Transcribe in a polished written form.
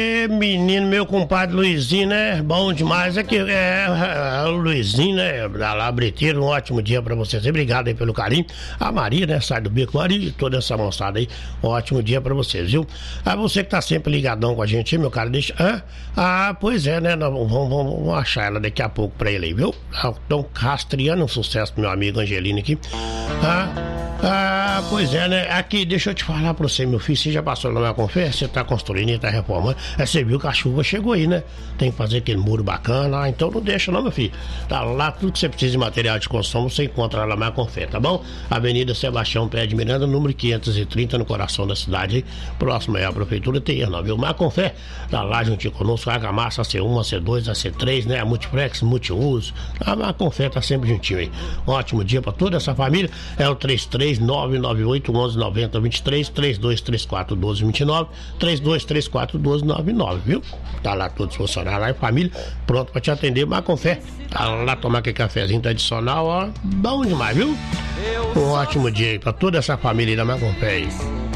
Menino, meu compadre Luizinho, né? Bom demais. É que o Luizinho, né? Da lá, Breteiro, um ótimo dia pra vocês. Obrigado aí pelo carinho. A Maria, né? Sai do Bico Maria e toda essa moçada aí. Um ótimo dia pra vocês, viu? A você que tá sempre ligadão com a gente, meu cara, deixa. Pois é, né? Nós vamos achar ela daqui a pouco pra ele aí, viu? Então, rastreando um sucesso pro meu amigo Angelino aqui. Pois é, né? Aqui, deixa eu te falar pra você, meu filho. Você já passou na minha conferência? Você tá construindo e tá reformando. Você viu que a chuva chegou aí, né? Tem que fazer aquele muro bacana. Então não deixa não, meu filho. Tá lá, tudo que você precisa de material de construção, você encontra lá na minha conferência, tá bom? Avenida Sebastião Pé de Miranda, número 530, no coração da cidade aí. Próximo aí à prefeitura, tem não, viu? Marconfé, tá lá juntinho conosco. Argamassa, C1, AC2, AC3, né? A Multiplex, Multiuso. A Marconfé tá sempre juntinho aí. Um ótimo dia pra toda essa família. É o 33998 1190 23, 3234 1229, 3234 1299, viu? Tá lá todos os funcionários lá em família, pronto pra te atender. Marconfé, tá lá tomar aquele cafezinho tradicional, ó, bom demais, viu? Um ótimo dia aí pra toda essa família aí da Marconfé aí.